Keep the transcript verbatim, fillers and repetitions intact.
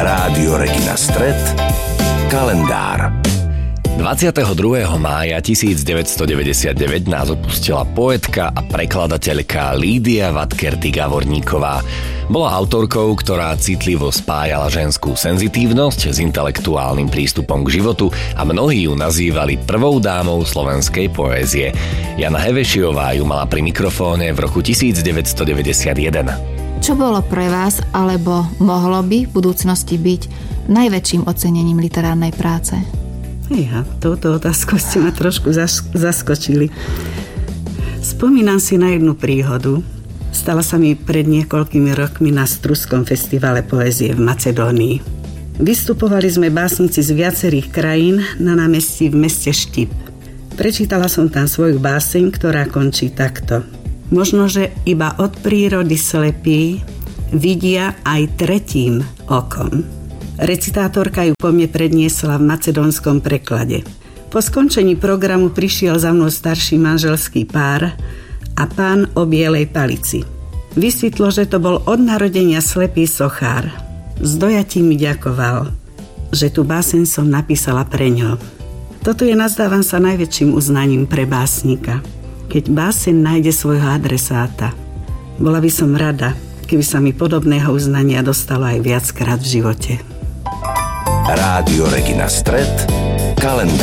Rádio Regina Stret, kalendár. dvadsiateho druhého mája tisícdeväťstodeväťdesiatdeväť nás opustila poetka a prekladateľka Lídia Vatkerty-Gavorníková. Bola autorkou, ktorá citlivo spájala ženskú senzitívnosť s intelektuálnym prístupom k životu a mnohí ju nazývali prvou dámou slovenskej poézie. Jana Hevešiová ju mala pri mikrofóne v roku tisícdeväťstodeväťdesiatjeden. Čo bolo pre vás, alebo mohlo by v budúcnosti byť najväčším ocenením literárnej práce? Ja, touto otázkou ste ma trošku zas- zaskočili. Spomínam si na jednu príhodu. Stala sa mi pred niekoľkými rokmi na Struskom festivale poézie v Macedónii. Vystupovali sme básnici z viacerých krajín na námestí v meste Štip. Prečítala som tam svoju báseň, ktorá končí takto. Možno, že iba od prírody slepí vidia aj tretím okom. Recitátorka ju po mne predniesla v macedónskom preklade. Po skončení programu prišiel za mnou starší manželský pár a pán o bielej palici. Vysvetlo, že to bol od narodenia slepý sochár. S dojatím mi ďakoval, že tú báseň som napísala pre ňo. Toto je, nazdávam sa, najväčším uznaním pre básnika, keď báseň nájde svojho adresáta. Bola by som rada, keby sa mi podobného uznania dostalo aj viackrát v živote. Rádio Regina Stret, kalendár.